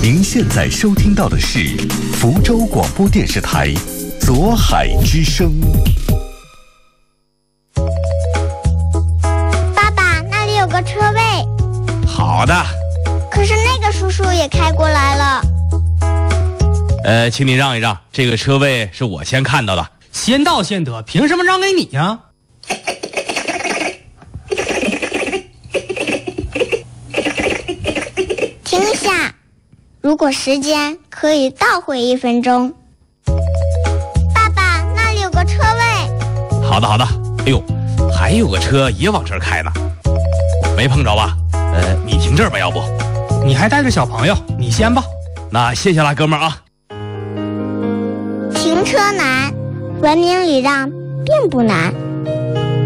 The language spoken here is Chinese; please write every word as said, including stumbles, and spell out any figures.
您现在收听到的是福州广播电视台左海之声。 爸爸，那里有个车位。 好的。 可是那个叔叔也开过来了。 呃，请你让一让，这个车位是我先看到的。 先到先得，凭什么让给你呀？ 停一下，如果时间可以倒回一分钟。爸爸，那里有个车位。 好的好的。哎呦，还有个车也往这儿开呢，没碰着吧？呃，你停这儿吧，要不？ 你还带着小朋友，你先吧。 那谢谢了，哥们儿啊。 停车难，文明礼让并不难。